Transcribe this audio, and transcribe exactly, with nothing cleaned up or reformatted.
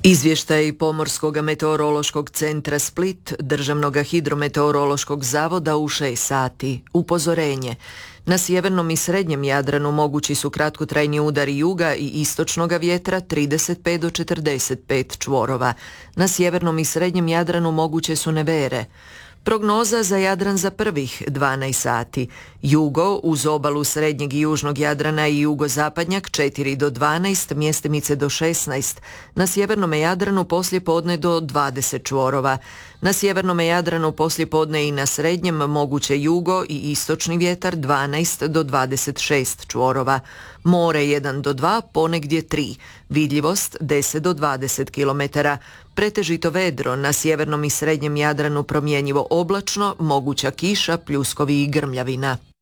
Izvještaj Pomorskog meteorološkog centra Split, Državnog hidrometeorološkog zavoda u šest sati. Upozorenje. Na sjevernom i srednjem Jadranu mogući su kratkotrajni udari juga i istočnog vjetra trideset pet do četrdeset pet čvorova. Na sjevernom i srednjem Jadranu moguće su nevere. Prognoza za Jadran za prvih dvanaest sati. Jugo uz obalu srednjeg i južnog Jadrana i jugozapadnjak četiri do dvanaest, mjestimice do šesnaest. Na sjevernom Jadranu poslijepodne do dvadeset čvorova. Na sjevernom Jadranu poslijepodne i na srednjem moguće jugo i istočni vjetar dvanaest do dvadeset šest čvorova. More jedan do dva, ponegdje tri. Vidljivost deset do dvadeset kilometara. Pretežito vedro, na sjevernom i srednjem Jadranu promjenjivo oblačno, moguća kiša, pljuskovi i grmljavina.